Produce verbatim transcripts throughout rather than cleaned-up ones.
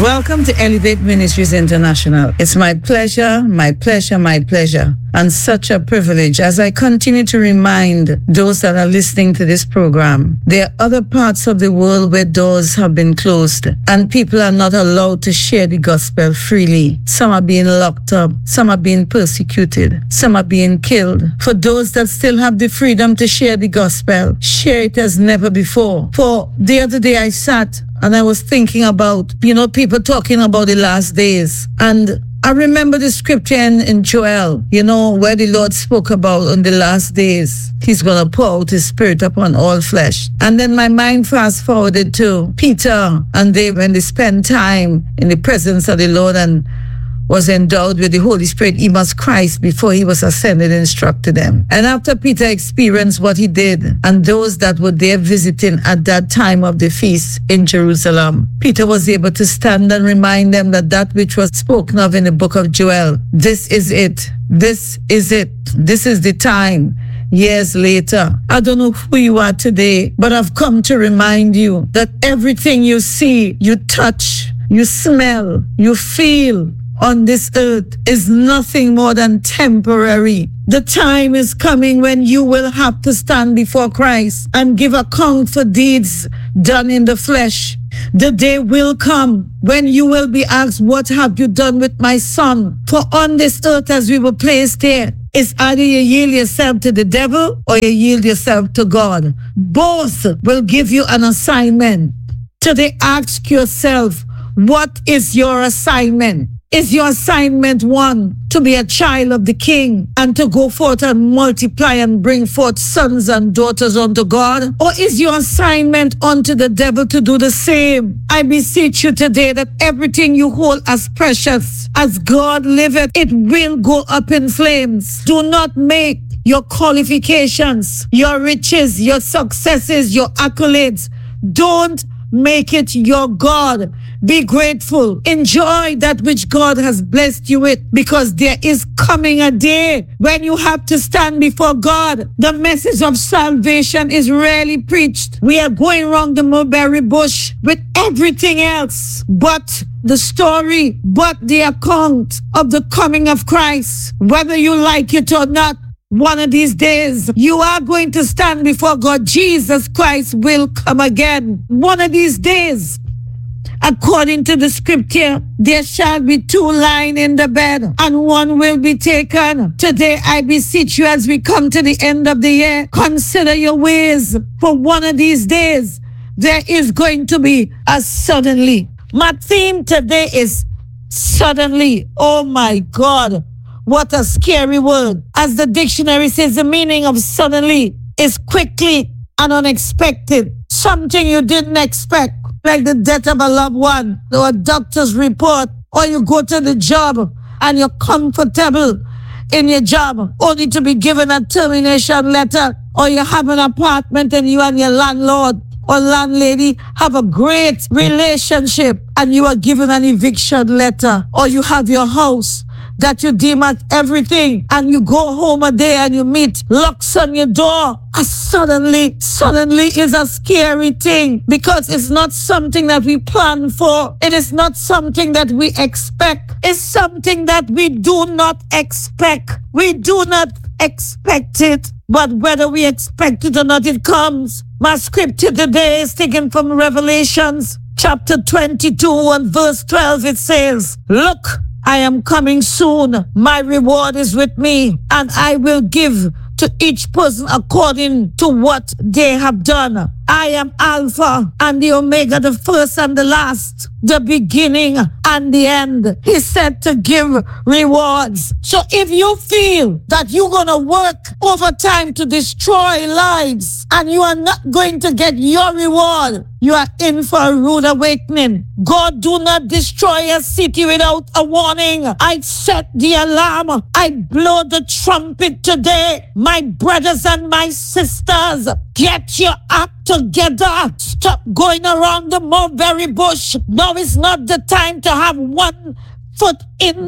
Welcome to Elevate Ministries International. It's my pleasure, my pleasure, my pleasure, and such a privilege as I continue to remind those that are listening to this program. There are other parts of the world where doors have been closed and people are not allowed to share the gospel freely. Some are being locked up, some are being persecuted, some are being killed. For those that still have the freedom to share the gospel, share it as never before. For the other day I sat and I was thinking about, you know, people talking about the last days. And I remember the scripture in, in Joel, you know, where the Lord spoke about on the last days, He's going to pour out His Spirit upon all flesh. And then my mind fast forwarded to Peter and they, when they spent time in the presence of the Lord and was endowed with the Holy Spirit, even as Christ before He was ascended instructed them. And after Peter experienced what he did, and those that were there visiting at that time of the feast in Jerusalem, Peter was able to stand and remind them that that which was spoken of in the book of Joel, this is it, this is it, this is the time. Years later, I don't know who you are today, but I've come to remind you that everything you see, you touch, you smell, you feel, on this earth is nothing more than temporary. The time is coming when you will have to stand before Christ and give account for deeds done in the flesh. The day will come when you will be asked, what have you done with my son? For on this earth as we were placed here, it's either you yield yourself to the devil or you yield yourself to God. Both will give you an assignment. Today ask yourself, what is your assignment? Is your assignment one, to be a child of the King and to go forth and multiply and bring forth sons and daughters unto God? Or is your assignment unto the devil to do the same? I beseech you today that everything you hold as precious as God liveth, it will go up in flames. Do not make your qualifications, your riches, your successes, your accolades. Don't make it your God. Be grateful. Enjoy that which God has blessed you with, because there is coming a day when you have to stand before God. The message of salvation is rarely preached. We are going around the mulberry bush with everything else but the story, but the account of the coming of Christ. Whether you like it or not, one of these days, you are going to stand before God. Jesus Christ will come again. One of these days, according to the scripture, there shall be two lying in the bed, and one will be taken. Today, I beseech you, as we come to the end of the year, consider your ways. For one of these days, there is going to be a suddenly. My theme today is suddenly. Oh my God. What a scary word. As the dictionary says, the meaning of suddenly is quickly and unexpected. Something you didn't expect, like the death of a loved one, or a doctor's report, or you go to the job and you're comfortable in your job, only to be given a termination letter, or you have an apartment and you and your landlord or landlady have a great relationship and you are given an eviction letter, or you have your house that you deem as everything, and you go home a day and you meet locks on your door. And suddenly, suddenly is a scary thing, because it's not something that we plan for. It is not something that we expect. It's something that we do not expect. We do not expect it. But whether we expect it or not, it comes. My scripture today is taken from Revelations chapter twenty-two and verse twelve. It says, look, I am coming soon. My reward is with me, and I will give to each person according to what they have done. I am Alpha and the Omega, the first and the last, the beginning and the end. He said to give rewards. So if you feel that you're going to work overtime to destroy lives and you are not going to get your reward, you are in for a rude awakening. God do not destroy a city without a warning. I set the alarm. I blow the trumpet today. My brothers and my sisters, get your act together. Stop going around the mulberry bush. Now is not the time to have one foot in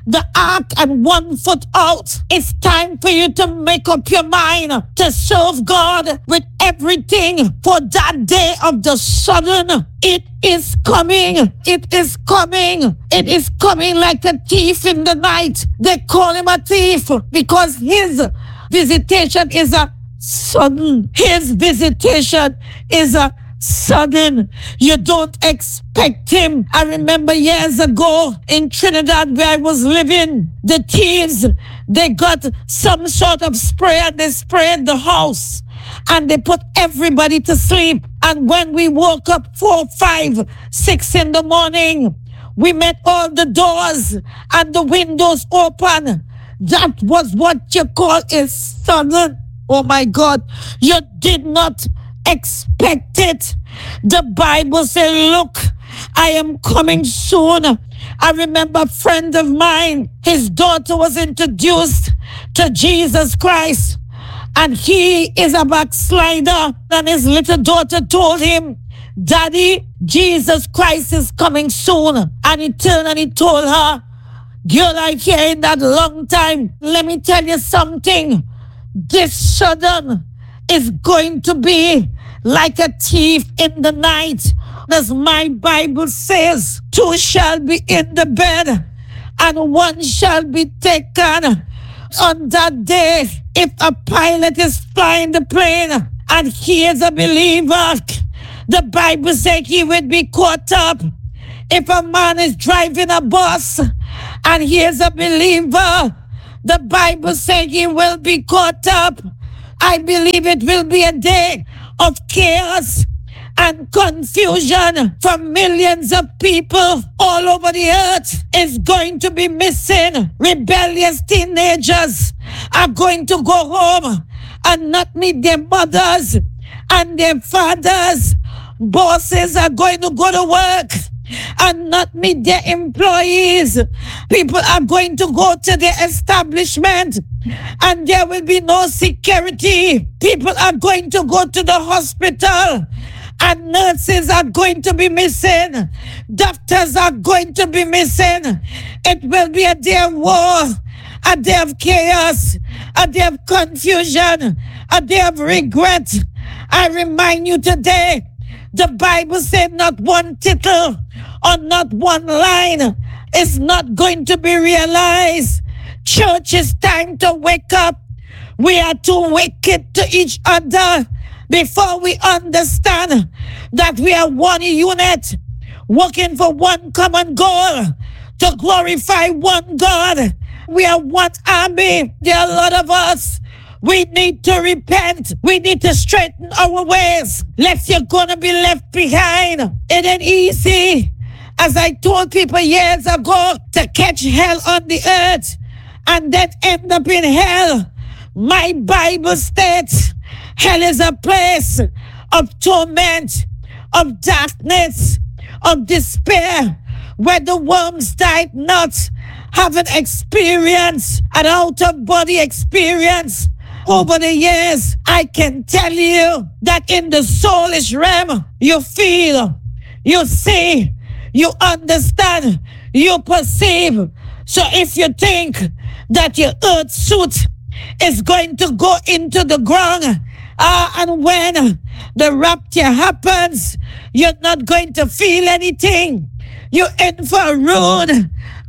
the ark and one foot out. It's time for you to make up your mind to serve God with everything for that day of the sudden. It is coming. It is coming. It is coming like a thief in the night. They call him a thief because his visitation is a sudden. His visitation is a sudden. You don't expect him. I remember years ago in Trinidad where I was living, the thieves, they got some sort of spray and they sprayed the house and they put everybody to sleep. And when we woke up four, five, six in the morning, we met all the doors and the windows open. That was what you call a sudden. Oh my God, you did not expect it. The Bible says, look, I am coming soon. I remember a friend of mine, his daughter was introduced to Jesus Christ, and he is a backslider, and his little daughter told him, Daddy, Jesus Christ is coming soon. And he turned and he told her, girl, I hear that long time. Let me tell you something. This sudden is going to be like a thief in the night. As my Bible says, two shall be in the bed and one shall be taken. On that day, if a pilot is flying the plane and he is a believer, the Bible says he would be caught up. If a man is driving a bus and he is a believer, the Bible says he will be caught up. I believe it will be a day of chaos and confusion for millions of people all over the earth. Is going to be missing. Rebellious teenagers are going to go home and not meet their mothers and their fathers. Bosses are going to go to work and not meet their employees. People are going to go to their establishment and there will be no security. People are going to go to the hospital and nurses are going to be missing. Doctors are going to be missing. It will be a day of war, a day of chaos, a day of confusion, a day of regret. I remind you today, the Bible said not one tittle or not one line is not going to be realized. Church, it's time to wake up. We are too wicked to each other before we understand that we are one unit, working for one common goal, to glorify one God. We are one army. There are a lot of us. We need to repent. We need to straighten our ways. Lest you're going to be left behind. It ain't easy. As I told people years ago, to catch hell on the earth and then end up in hell. My Bible states hell is a place of torment, of darkness, of despair, where the worms died not, have an experience, an out-of-body experience. Over the years, I can tell you that in the soulish realm, you feel, you see, you understand, you perceive. So if you think that your earth suit is going to go into the ground, uh, and when the rapture happens, you're not going to feel anything. You're in for a rude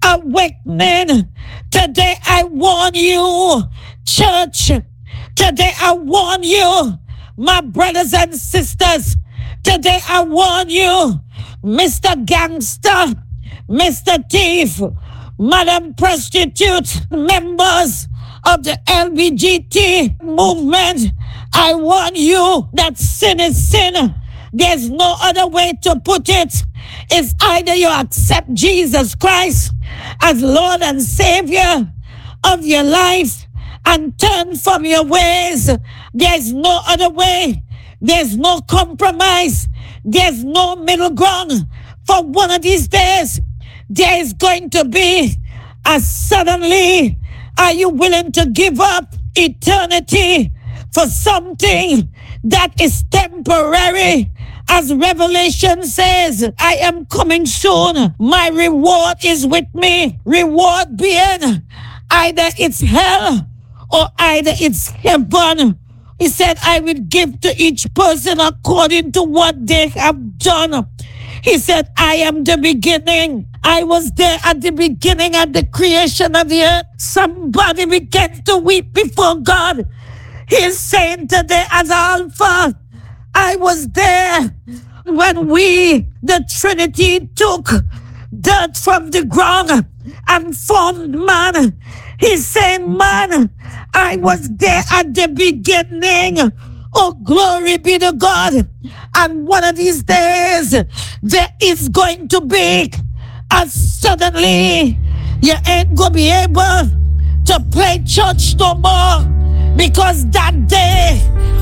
awakening. Today I warn you, church. Today I warn you, my brothers and sisters. Today I warn you, Mister Gangster, Mister Thief, Madam Prostitute, members of the L G B T movement. I warn you that sin is sin. There's no other way to put it. It's either you accept Jesus Christ as Lord and Savior of your life and turn from your ways. There's no other way. There's no compromise. There's no middle ground. For one of these days, there is going to be a suddenly. Are you willing to give up eternity for something that is temporary As Revelation says, I am coming soon. My reward is with me. Reward being either it's hell or either it's heaven. He said, I will give to each person according to what they have done. He said, I am the beginning. I was there at the beginning at the creation of the earth. Somebody began to weep before God. He's saying today as Alpha, I was there when we, the Trinity, took dirt from the ground and formed man. He's saying, man, I was there at the beginning. Oh, glory be to God. And one of these days, there is going to be a suddenly, you ain't going to be able to play church no more, because that day